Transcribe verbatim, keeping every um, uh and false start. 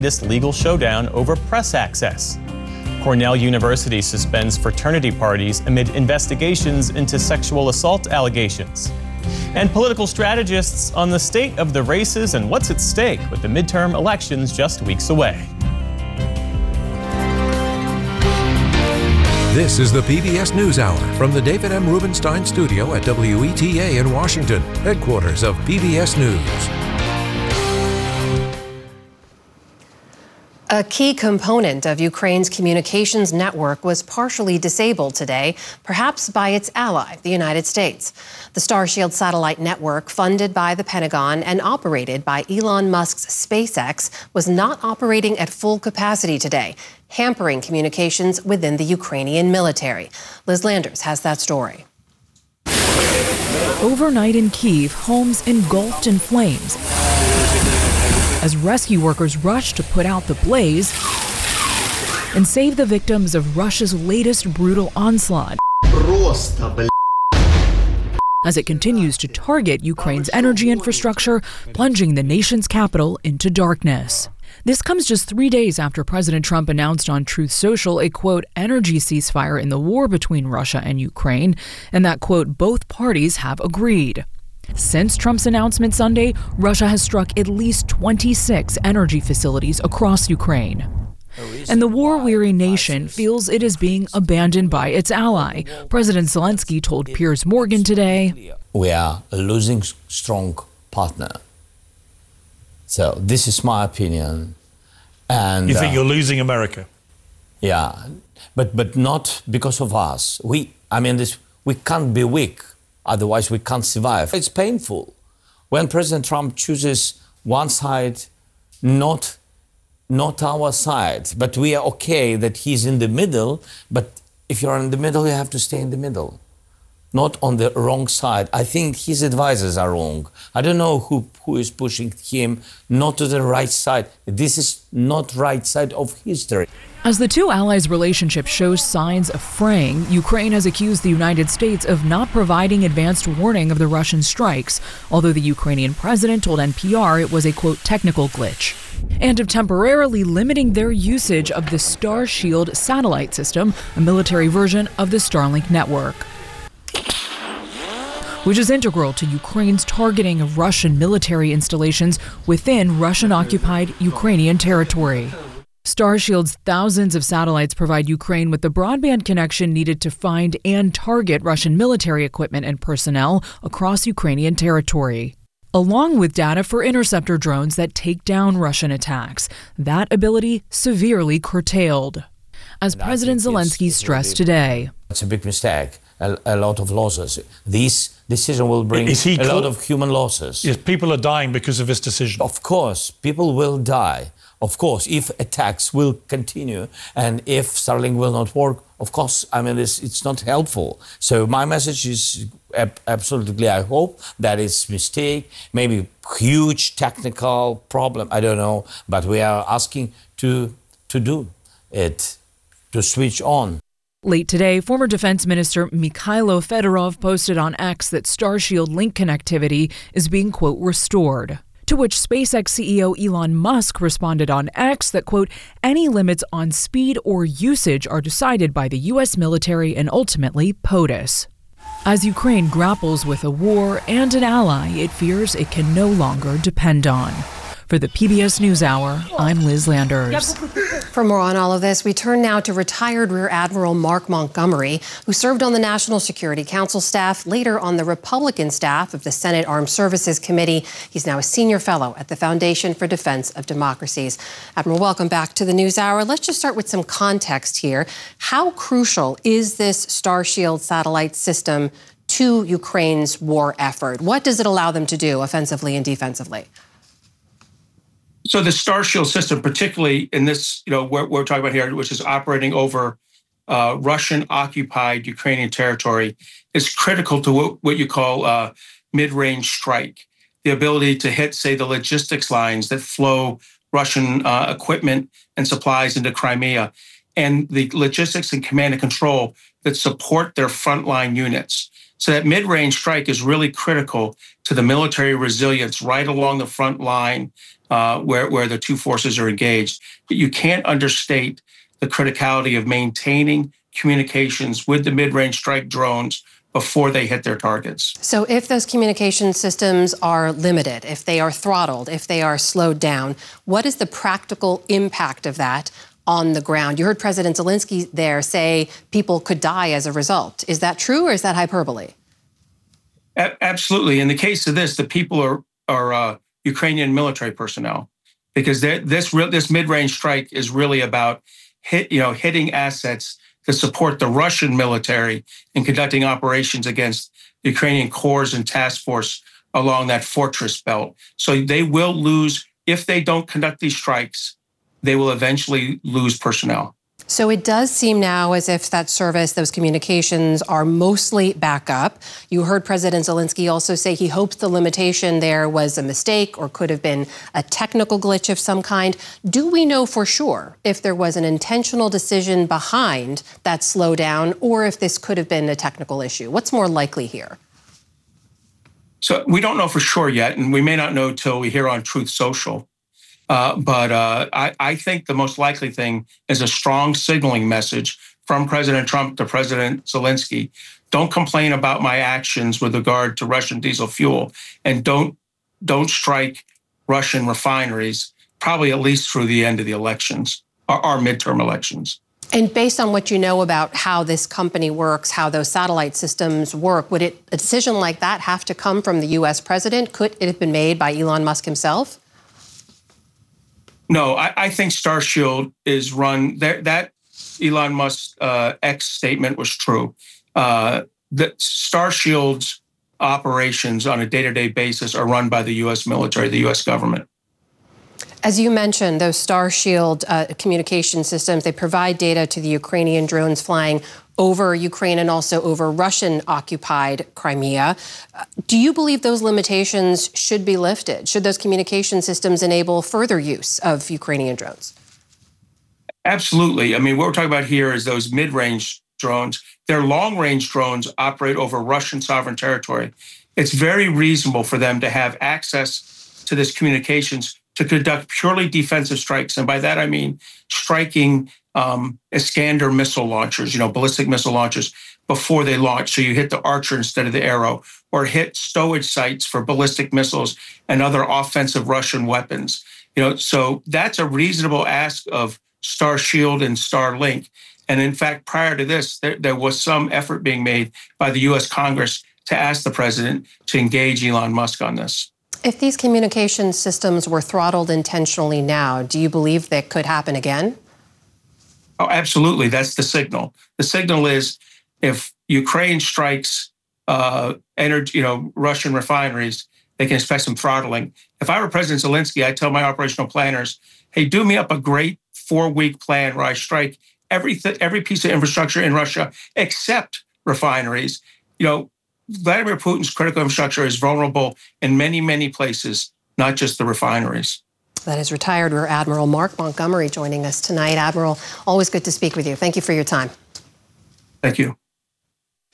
this legal showdown over press access. Cornell University suspends fraternity parties amid investigations into sexual assault allegations. And political strategists on the state of the races and what's at stake with the midterm elections just weeks away. This is the P B S NewsHour from the David M. Rubenstein studio at W E T A in Washington, headquarters of P B S News. A key component of Ukraine's communications network was partially disabled today, perhaps by its ally, the United States. The Starshield satellite network, funded by the Pentagon and operated by Elon Musk's SpaceX, was not operating at full capacity today, hampering communications within the Ukrainian military. Liz Landers has that story. Overnight in Kyiv, homes engulfed in flames as rescue workers rush to put out the blaze and save the victims of Russia's latest brutal onslaught as it continues to target Ukraine's energy infrastructure, plunging the nation's capital into darkness. This comes just three days after President Trump announced on Truth Social a, quote, energy ceasefire in the war between Russia and Ukraine, and that, quote, both parties have agreed. Since Trump's announcement Sunday, Russia has struck at least twenty-six energy facilities across Ukraine. And the war-weary nation feels it is being abandoned by its ally. President Zelensky told Piers Morgan today, "We are a losing strong partner." So this is my opinion. And you think uh, you're losing America? Yeah, but but not because of us. We, I mean, this we can't be weak. Otherwise, we can't survive. It's painful when President Trump chooses one side, not, not our side. But we are okay that he's in the middle. But if you're in the middle, you have to stay in the middle, not on the wrong side. I think his advisors are wrong. I don't know who, who is pushing him not to the right side. This is not right side of history. As the two allies' relationship shows signs of fraying, Ukraine has accused the United States of not providing advanced warning of the Russian strikes, although the Ukrainian president told N P R it was a, quote, technical glitch, and of temporarily limiting their usage of the Starshield satellite system, a military version of the Starlink network, which is integral to Ukraine's targeting of Russian military installations within Russian-occupied Ukrainian territory. Starshield's thousands of satellites provide Ukraine with the broadband connection needed to find and target Russian military equipment and personnel across Ukrainian territory, along with data for interceptor drones that take down Russian attacks. That ability severely curtailed, as President Zelensky stressed today. It's a big mistake. A, a lot of losses. This decision will bring a cl- lot of human losses. Yes, people are dying because of this decision. Of course, people will die. Of course, if attacks will continue and if Starlink will not work, of course, I mean, it's, it's not helpful. So my message is ab- absolutely, I hope that it's a mistake, maybe huge technical problem, I don't know, but we are asking to to do it, to switch on. Late today, former Defense Minister Mikhailo Fedorov posted on X that Starshield link connectivity is being, quote, restored. To which SpaceX C E O Elon Musk responded on X that, quote, any limits on speed or usage are decided by the U S military and ultimately POTUS. As Ukraine grapples with a war and an ally it fears it can no longer depend on. For the P B S NewsHour, I'm Liz Landers. For more on all of this, we turn now to retired Rear Admiral Mark Montgomery, who served on the National Security Council staff, later on the Republican staff of the Senate Armed Services Committee. He's now a senior fellow at the Foundation for Defense of Democracies. Admiral, welcome back to the NewsHour. Let's just start with some context here. How crucial is this Starshield satellite system to Ukraine's war effort? What does it allow them to do offensively and defensively? So the Starshield system, particularly in this, you know, what we're talking about here, which is operating over uh, Russian-occupied Ukrainian territory, is critical to what, what you call uh, mid-range strike. The ability to hit, say, the logistics lines that flow Russian uh, equipment and supplies into Crimea. And the logistics and command and control that support their frontline units. So that mid-range strike is really critical to the military resilience right along the front line uh, where, where the two forces are engaged. But you can't understate the criticality of maintaining communications with the mid-range strike drones before they hit their targets. So if those communication systems are limited, if they are throttled, if they are slowed down, what is the practical impact of that on the ground? You heard President Zelensky there say people could die as a result. Is that true or is that hyperbole? A- absolutely. In the case of this, the people are, are uh, Ukrainian military personnel, because this, re- this mid-range strike is really about hit, you know, hitting assets to support the Russian military in conducting operations against the Ukrainian corps and task force along that fortress belt. So they will lose, if they don't conduct these strikes, they will eventually lose personnel. So it does seem now as if that service, those communications are mostly back up. You heard President Zelensky also say he hopes the limitation there was a mistake or could have been a technical glitch of some kind. Do we know for sure if there was an intentional decision behind that slowdown or if this could have been a technical issue? What's more likely here? So we don't know for sure yet, and we may not know till we hear on Truth Social. Uh, but uh, I, I think the most likely thing is a strong signaling message from President Trump to President Zelensky. Don't complain about my actions with regard to Russian diesel fuel, and don't don't strike Russian refineries, probably at least through the end of the elections, our, our midterm elections. And based on what you know about how this company works, how those satellite systems work, would it a decision like that have to come from the U S president? Could it have been made by Elon Musk himself? No, I, I think Starshield is run, that, that Elon Musk uh, X statement was true. Uh, that Starshield's operations on a day-to-day basis are run by the U S military, the U S government. As you mentioned, those Starshield uh, communication systems, they provide data to the Ukrainian drones flying over Ukraine and also over Russian-occupied Crimea. Uh, do you believe those limitations should be lifted? Should those communication systems enable further use of Ukrainian drones? Absolutely. I mean, what we're talking about here is those mid-range drones. Their long-range drones operate over Russian sovereign territory. It's very reasonable for them to have access to this communications to conduct purely defensive strikes. And by that, I mean striking um, Iskander missile launchers, you know, ballistic missile launchers before they launch. So you hit the Archer instead of the Arrow, or hit stowage sites for ballistic missiles and other offensive Russian weapons. You know, so that's a reasonable ask of Starshield and Starlink. And in fact, prior to this, there, there was some effort being made by the U S Congress to ask the president to engage Elon Musk on this. If these communication systems were throttled intentionally now, do you believe that could happen again? Oh, absolutely. That's the signal. The signal is if Ukraine strikes uh, energy, you know, Russian refineries, they can expect some throttling. If I were President Zelensky, I'd tell my operational planners, hey, do me up a great four-week plan where I strike every, th- every piece of infrastructure in Russia except refineries. You know, Vladimir Putin's critical infrastructure is vulnerable in many, many places, not just the refineries. That is retired Rear Admiral Mark Montgomery joining us tonight. Admiral, always good to speak with you. Thank you for your time. Thank you.